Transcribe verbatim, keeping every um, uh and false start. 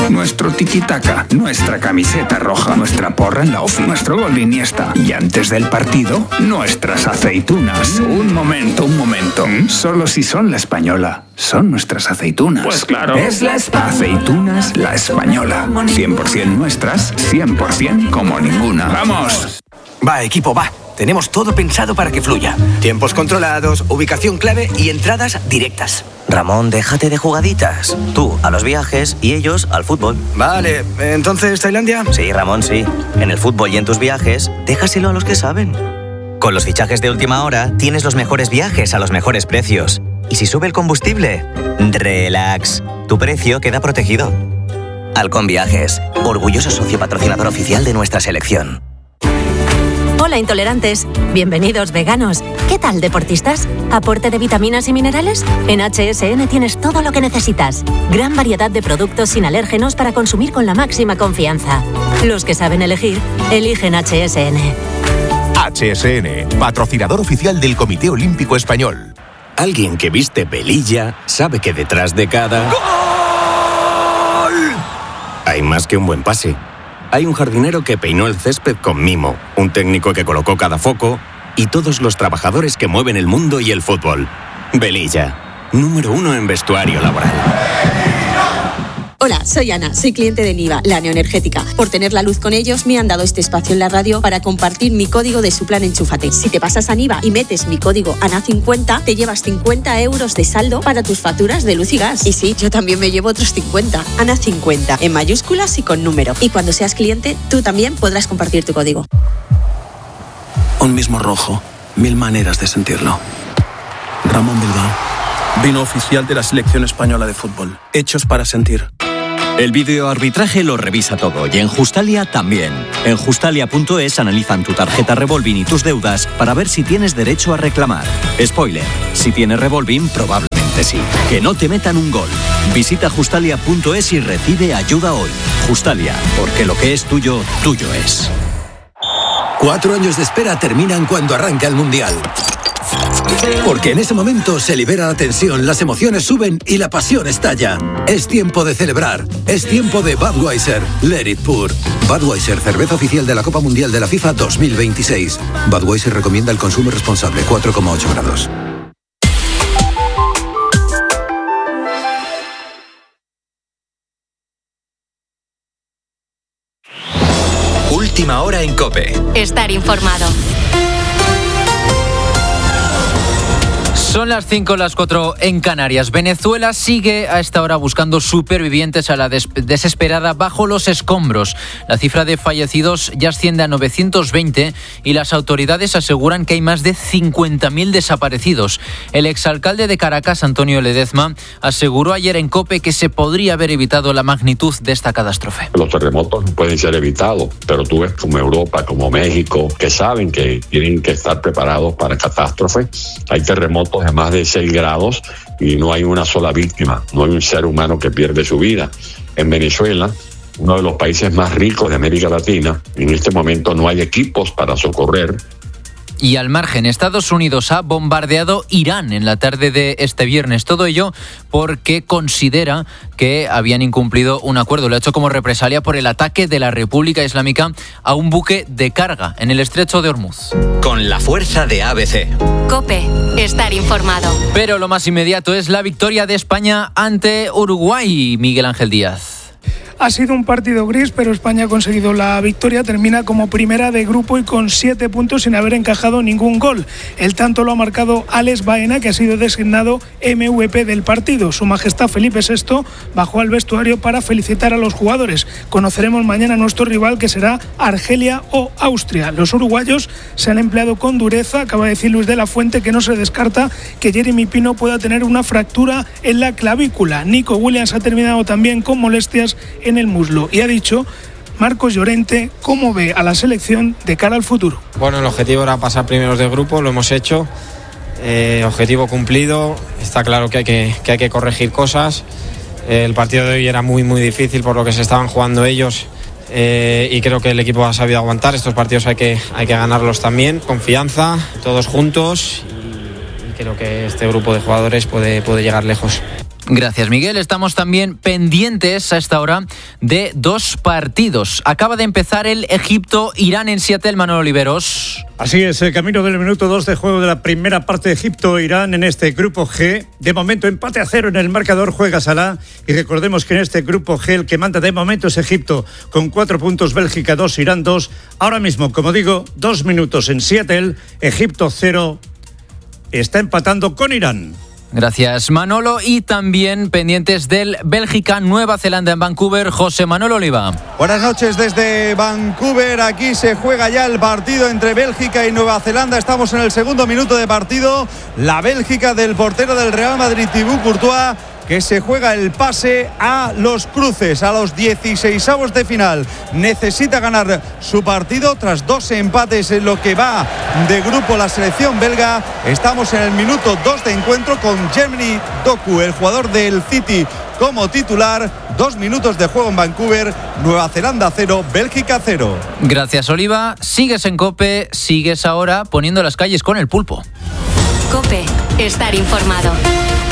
nuestro tiki-taka, nuestra camiseta roja, nuestra porra en la ofi, nuestro gol de Iniesta. Y antes del partido, nuestras aceitunas. Un momento, un momento. Solo si son La Española. Son nuestras aceitunas. Pues claro. Es la Española. Aceitunas La Española. cien por ciento nuestras, cien por ciento como ninguna. ¡Vamos! Va, equipo, va. Tenemos todo pensado para que fluya. Tiempos controlados, ubicación clave y entradas directas. Ramón, déjate de jugaditas. Tú a los viajes y ellos al fútbol. Vale, ¿entonces Tailandia? Sí, Ramón, sí. En el fútbol y en tus viajes, déjaselo a los que saben. Con los fichajes de última hora, tienes los mejores viajes a los mejores precios. Y si sube el combustible, relax. Tu precio queda protegido. Halcón Viajes, orgulloso socio patrocinador oficial de nuestra selección. Hola intolerantes, bienvenidos veganos. ¿Qué tal deportistas? ¿Aporte de vitaminas y minerales? En H S N tienes todo lo que necesitas. Gran variedad de productos sin alérgenos para consumir con la máxima confianza. Los que saben elegir, eligen H S N. H S N, patrocinador oficial del Comité Olímpico Español. Alguien que viste velilla sabe que detrás de cada... ¡Gol! Hay más que un buen pase. Hay un jardinero que peinó el césped con mimo, un técnico que colocó cada foco y todos los trabajadores que mueven el mundo y el fútbol. Velilla, número uno en vestuario laboral. Hola, soy Ana, soy cliente de Niva, la neoenergética. Por tener la luz con ellos, me han dado este espacio en la radio para compartir mi código de su plan Enchúfate. Si te pasas a Niva y metes mi código A N A cincuenta, te llevas cincuenta euros de saldo para tus facturas de luz y gas. Y sí, yo también me llevo otros cincuenta. A N A cincuenta, en mayúsculas y con número. Y cuando seas cliente, tú también podrás compartir tu código. Un mismo rojo, mil maneras de sentirlo. Ramón Bilbao, vino oficial de la selección española de fútbol. Hechos para sentir. El videoarbitraje lo revisa todo y en Justalia también. En justalia punto es analizan tu tarjeta Revolving y tus deudas para ver si tienes derecho a reclamar. Spoiler, si tienes Revolving, probablemente sí. Que no te metan un gol. Visita justalia punto es y recibe ayuda hoy. Justalia, porque lo que es tuyo, tuyo es. Cuatro años de espera terminan cuando arranca el Mundial. Porque en ese momento se libera la tensión, las emociones suben y la pasión estalla. Es tiempo de celebrar. Es tiempo de Budweiser. Let it pour. Budweiser, cerveza oficial de la Copa Mundial de la FIFA dos mil veintiséis. Budweiser recomienda el consumo responsable, cuatro coma ocho grados. Última hora en COPE. Estar informado. Son las cinco, las cuatro en Canarias. Venezuela sigue a esta hora buscando supervivientes a la des- desesperada bajo los escombros. La cifra de fallecidos ya asciende a novecientos veinte y las autoridades aseguran que hay más de cincuenta mil desaparecidos. El exalcalde de Caracas, Antonio Ledezma, aseguró ayer en COPE que se podría haber evitado la magnitud de esta catástrofe. Los terremotos pueden ser evitados, pero tú ves como Europa, como México, que saben que tienen que estar preparados para catástrofes. Hay terremotos de más de seis grados y no hay una sola víctima, no hay un ser humano que pierde su vida. En Venezuela, uno de los países más ricos de América Latina, en este momento no hay equipos para socorrer. Y al margen, Estados Unidos ha bombardeado Irán en la tarde de este viernes. Todo ello porque considera que habían incumplido un acuerdo. Lo ha hecho como represalia por el ataque de la República Islámica a un buque de carga en el estrecho de Hormuz. Con la fuerza de A B C. COPE. Estar informado. Pero lo más inmediato es la victoria de España ante Uruguay, Miguel Ángel Díaz. Ha sido un partido gris, pero España ha conseguido la victoria. Termina como primera de grupo y con siete puntos sin haber encajado ningún gol. El tanto lo ha marcado Alex Baena, que ha sido designado M V P del partido. Su Majestad Felipe sexto bajó al vestuario para felicitar a los jugadores. Conoceremos mañana a nuestro rival, que será Argelia o Austria. Los uruguayos se han empleado con dureza. Acaba de decir Luis de la Fuente que no se descarta que Jeremy Pino pueda tener una fractura en la clavícula. Nico Williams ha terminado también con molestias en el muslo y ha dicho Marcos Llorente cómo ve a la selección de cara al futuro. Bueno, el objetivo era pasar primeros de grupo, lo hemos hecho, eh, objetivo cumplido. Está claro que hay que, que hay que corregir cosas. Eh, el partido de hoy era muy muy difícil por lo que se estaban jugando ellos, eh, y creo que el equipo ha sabido aguantar. Estos partidos hay que, hay que ganarlos también, confianza, todos juntos, y, y creo que este grupo de jugadores puede, puede llegar lejos. Gracias, Miguel. Estamos también pendientes a esta hora de dos partidos. Acaba de empezar el Egipto-Irán en Seattle, Manuel Oliveros. Así es, el camino del minuto dos de juego de la primera parte de Egipto-Irán en este grupo G. De momento empate a cero en el marcador, juega Salah. Y recordemos que en este grupo G el que manda de momento es Egipto con cuatro puntos, Bélgica dos, Irán dos. Ahora mismo, como digo, dos minutos en Seattle, Egipto cero, está empatando con Irán. Gracias, Manolo. Y también pendientes del Bélgica-Nueva Zelanda en Vancouver, José Manuel Oliva. Buenas noches desde Vancouver. Aquí se juega ya el partido entre Bélgica y Nueva Zelanda. Estamos en el segundo minuto de partido. La Bélgica del portero del Real Madrid, Thibaut Courtois, que se juega el pase a los cruces, a los dieciseisavos de final. Necesita ganar su partido tras dos empates en lo que va de grupo la selección belga. Estamos en el minuto dos de encuentro con Jeremy Doku, el jugador del City, como titular. Dos minutos de juego en Vancouver. Nueva Zelanda cero, Bélgica cero. Gracias, Oliva. Sigues en COPE, sigues ahora poniendo las calles con el pulpo. COPE, estar informado.